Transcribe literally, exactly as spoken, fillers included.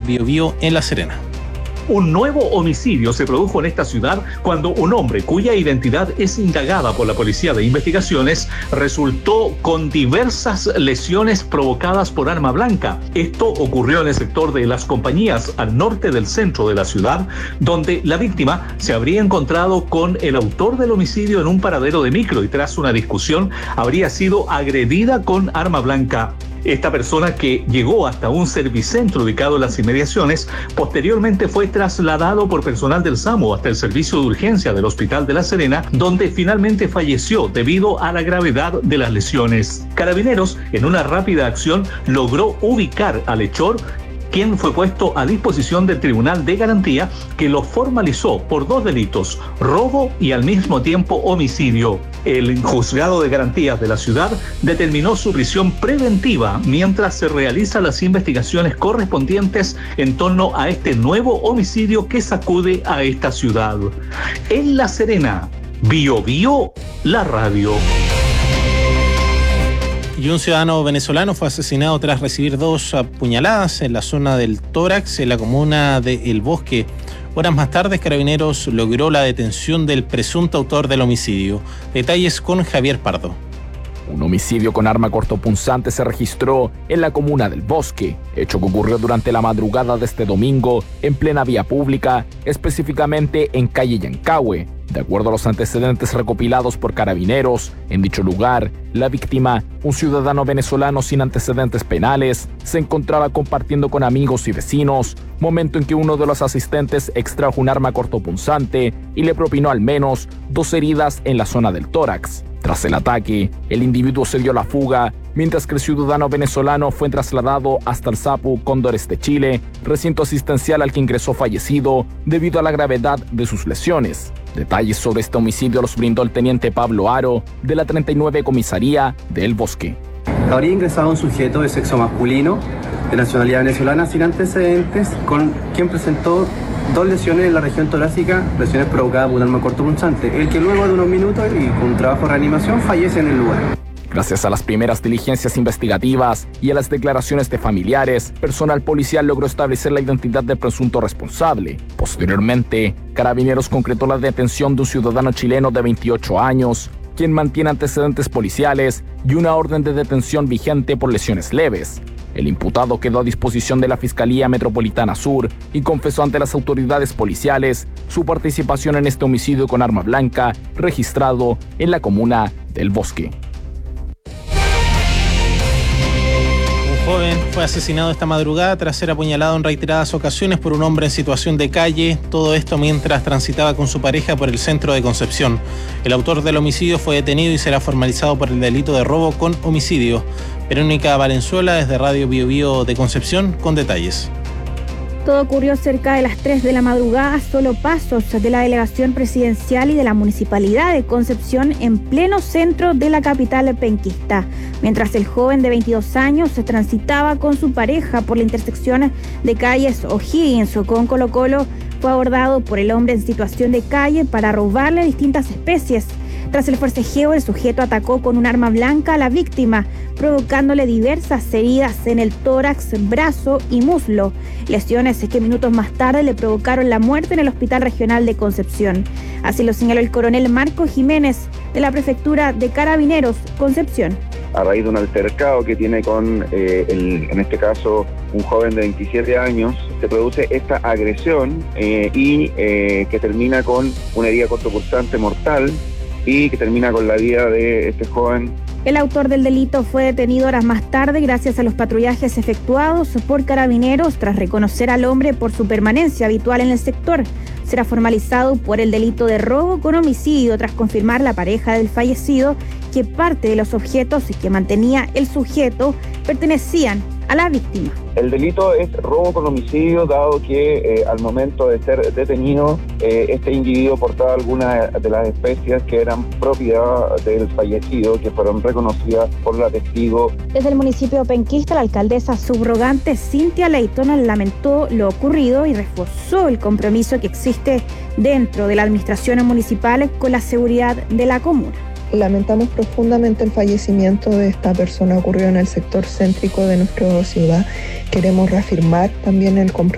Biobío en La Serena. Un nuevo homicidio se produjo en esta ciudad cuando un hombre cuya identidad es indagada por la Policía de Investigaciones resultó con diversas lesiones provocadas por arma blanca. Esto ocurrió en el sector de Las Compañías, al norte del centro de la ciudad, donde la víctima se habría encontrado con el autor del homicidio en un paradero de micro y tras una discusión habría sido agredida con arma blanca. Esta persona, que llegó hasta un servicentro ubicado en las inmediaciones, posteriormente fue trasladado por personal del SAMU hasta el servicio de urgencia del Hospital de La Serena, donde finalmente falleció debido a la gravedad de las lesiones. Carabineros, en una rápida acción, logró ubicar al hechor, quien fue puesto a disposición del Tribunal de Garantía, que lo formalizó por dos delitos, robo y al mismo tiempo homicidio. El Juzgado de Garantías de la ciudad determinó su prisión preventiva mientras se realizan las investigaciones correspondientes en torno a este nuevo homicidio que sacude a esta ciudad. En La Serena, Biobío, la radio. Y un ciudadano venezolano fue asesinado tras recibir dos apuñaladas en la zona del tórax, en la comuna de El Bosque. Horas más tarde, Carabineros logró la detención del presunto autor del homicidio. Detalles con Javier Pardo. Un homicidio con arma cortopunzante se registró en la comuna del Bosque, hecho que ocurrió durante la madrugada de este domingo en plena vía pública, específicamente en calle Yancahue. De acuerdo a los antecedentes recopilados por Carabineros, en dicho lugar, la víctima, un ciudadano venezolano sin antecedentes penales, se encontraba compartiendo con amigos y vecinos, momento en que uno de los asistentes extrajo un arma cortopunzante y le propinó al menos dos heridas en la zona del tórax. Tras el ataque, el individuo se dio la fuga, mientras que el ciudadano venezolano fue trasladado hasta el SAPU Cóndores de Chile, recinto asistencial al que ingresó fallecido debido a la gravedad de sus lesiones. Detalles sobre este homicidio los brindó el teniente Pablo Aro, de la treinta y nueve Comisaría de El Bosque. Habría ingresado un sujeto de sexo masculino, de nacionalidad venezolana, sin antecedentes, con quien presentó dos lesiones en la región torácica, lesiones provocadas por un arma cortopunzante, el que luego de unos minutos y con un trabajo de reanimación fallece en el lugar. Gracias a las primeras diligencias investigativas y a las declaraciones de familiares, personal policial logró establecer la identidad del presunto responsable. Posteriormente, Carabineros concretó la detención de un ciudadano chileno de veintiocho años, quien mantiene antecedentes policiales y una orden de detención vigente por lesiones leves. El imputado quedó a disposición de la Fiscalía Metropolitana Sur y confesó ante las autoridades policiales su participación en este homicidio con arma blanca registrado en la comuna del Bosque. Un joven fue asesinado esta madrugada tras ser apuñalado en reiteradas ocasiones por un hombre en situación de calle, todo esto mientras transitaba con su pareja por el centro de Concepción. El autor del homicidio fue detenido y será formalizado por el delito de robo con homicidio. Verónica Valenzuela, desde Radio Biobío de Concepción, con detalles. Todo ocurrió cerca de las tres de la madrugada, a solo pasos de la delegación presidencial y de la Municipalidad de Concepción, en pleno centro de la capital penquista. Mientras el joven de veintidós años se transitaba con su pareja por la intersección de calles O'Higgins con Colo Colo, fue abordado por el hombre en situación de calle para robarle distintas especies. Tras el forcejeo, el sujeto atacó con un arma blanca a la víctima, provocándole diversas heridas en el tórax, brazo y muslo, lesiones que minutos más tarde le provocaron la muerte en el Hospital Regional de Concepción. Así lo señaló el coronel Marco Jiménez, de la Prefectura de Carabineros, Concepción. A raíz de un altercado que tiene con, eh, el, en este caso, un joven de veintisiete años, se produce esta agresión eh, y eh, que termina con una herida cortopunzante mortal y que termina con la vida de este joven. El autor del delito fue detenido horas más tarde gracias a los patrullajes efectuados por Carabineros tras reconocer al hombre por su permanencia habitual en el sector. Será formalizado por el delito de robo con homicidio tras confirmar la pareja del fallecido que parte de los objetos que mantenía el sujeto pertenecían a la víctima. El delito es robo con homicidio, dado que eh, al momento de ser detenido, eh, este individuo portaba algunas de las especies que eran propiedad del fallecido, que fueron reconocidas por la testigo. Desde el municipio penquista, la alcaldesa subrogante Cintia Leighton lamentó lo ocurrido y reforzó el compromiso que existe dentro de la administración municipal con la seguridad de la comuna. Lamentamos profundamente el fallecimiento de esta persona, ocurrió en el sector céntrico de nuestra ciudad. Queremos reafirmar también el compromiso